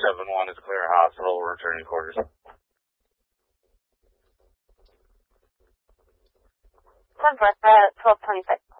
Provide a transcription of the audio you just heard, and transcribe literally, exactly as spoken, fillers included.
seven one is clear hospital, we're returning quarters. ten four, uh, twelve twenty-six.